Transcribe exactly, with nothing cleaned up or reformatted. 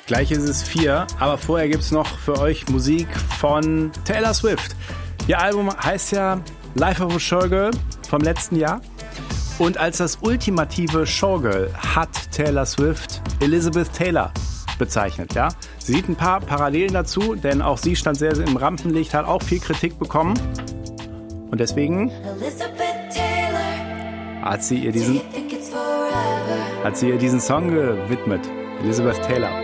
Gleich ist es vier, aber vorher gibt es noch für euch Musik von Taylor Swift. Ihr Album heißt ja Life of a Showgirl vom letzten Jahr. Und als das ultimative Showgirl hat Taylor Swift Elizabeth Taylor bezeichnet. Ja? Sie sieht ein paar Parallelen dazu, denn auch sie stand sehr, sehr im Rampenlicht, hat auch viel Kritik bekommen. Und deswegen hat sie ihr diesen, hat sie ihr diesen Song gewidmet. Elizabeth Taylor.